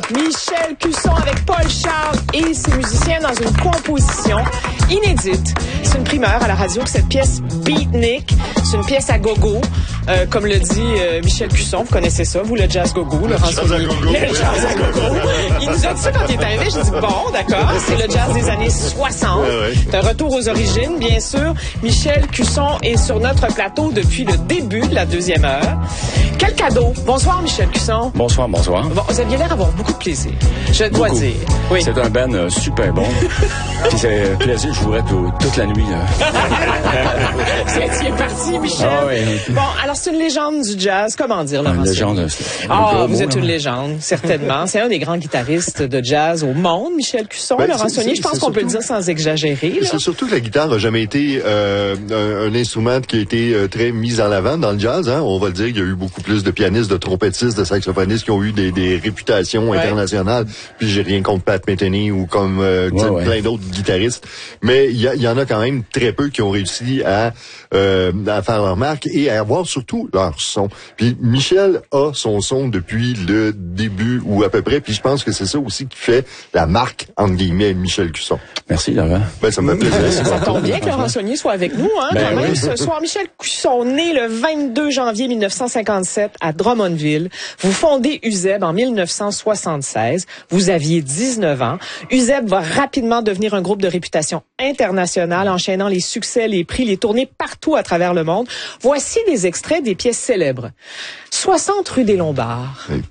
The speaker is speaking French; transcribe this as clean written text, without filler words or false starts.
Michel Cusson avec Paul Charles et ses musiciens dans une composition inédite. C'est une primeur à la radio que cette pièce Beatnik, c'est une pièce à gogo. Comme le dit Michel Cusson, vous connaissez ça, vous, le jazz gogo, le jazz à gogo. Il nous a dit ça quand il est arrivé, j'ai dit bon, d'accord, c'est le jazz des années 60. C'est un retour aux origines, bien sûr. Michel Cusson est sur notre plateau depuis le début de la deuxième heure. Quel cadeau! Bonsoir, Michel Cusson. Bonsoir, bonsoir. Bon, vous aviez l'air d'avoir beaucoup de plaisir. Je dois dire. Oui. C'est un band super bon. Puis c'est plaisir, je jouerais toute la nuit. C'est parti, Michel. Ah, oui. Bon, alors c'est une légende du jazz. Comment dire, Laurent? Une légende. Vous êtes une légende, certainement. C'est un des grands guitaristes de jazz au monde, Michel Cusson. Laurent Saunier, je pense qu'on peut le dire sans exagérer. C'est surtout que la guitare n'a jamais été un instrument qui a été très mis en avant dans le jazz. Hein. On va le dire, il y a eu beaucoup plus de pianistes, de trompettistes, de saxophonistes qui ont eu des réputations internationales. Puis j'ai rien contre Pat Metheny ou comme plein d'autres guitaristes. Mais il y en a quand même très peu qui ont réussi à faire leur marque et à avoir surtout leur son. Puis Michel a son son depuis le début ou à peu près. Puis je pense que c'est ça aussi qui fait la marque, entre guillemets, Michel Cusson. Merci, Laurent. Ben, ça me fait plaisir. Ça tombe bien que Laurent Saunier soit avec nous, hein, quand même, ce soir. Michel Cusson, né le 22 janvier 1957 à Drummondville. Vous fondez UZEB en 1976. Vous aviez 19 ans. UZEB va rapidement devenir un groupe de réputation internationale, enchaînant les succès, les prix, les tournées partout à travers le monde. Voici des extraits des pièces célèbres. 60 rue des Lombards.